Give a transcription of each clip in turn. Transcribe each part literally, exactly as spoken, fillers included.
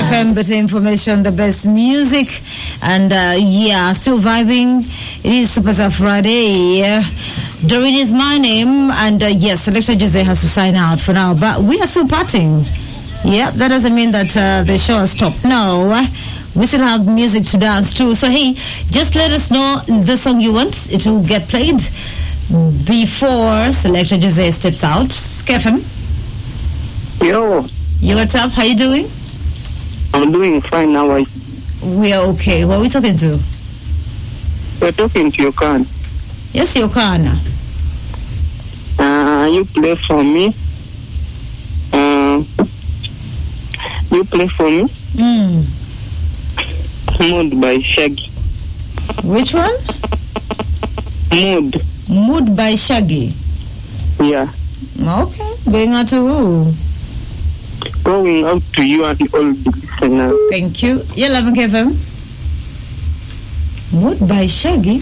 F M, better information, the best music, and uh, yeah, still vibing. It is Superstar Friday. Yeah. Doreen is my name, and uh, yes, Selector Jose has to sign out for now, but we are still partying. Yeah, that doesn't mean that uh, the show has stopped. No, we still have music to dance to. So hey, just let us know the song you want. It will get played before Selector Jose steps out. Kevin. Yo. You, what's up? How you doing? I'm doing fine now. I... We are okay. Who are we talking to? We're talking to your can. Yes, your can. Uh, you play for me. Uh, you play for me. Mm. Mood by Shaggy. Which one? Mood. Mood by Shaggy. Yeah. Okay. Going out to who? Going out to you and all the listeners. Thank you. Yeah, eleven K F M. Mood by Shaggy.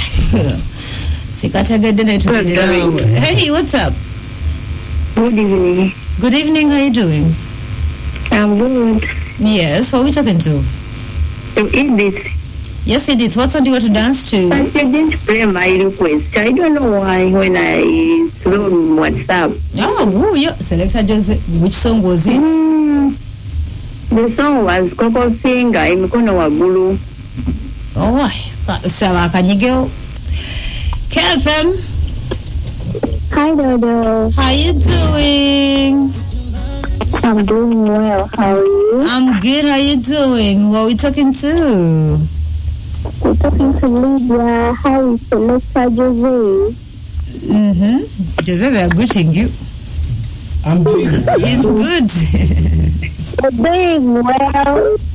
Hey, what's up? Good evening. Good evening. How you doing? I'm good. Yes. Who are we talking to? Edith. Yes, Edith. What song do you want to dance to? I didn't play my request. I don't know why when I threw WhatsApp. Oh, woo, yeah. Selector Jose. Which song was it? Mm, the song was Coco Singer in Mkono wa Gulu. Oh, Sarah, can you go? K F M. Hi, Dodo. How you doing? I'm doing well. How are you? I'm good. How you doing? Who are we talking to? We're talking to Lydia. Hi, Selector Jose. Mm-hmm. Jose, we are greeting you. I'm doing He's good. We're doing well.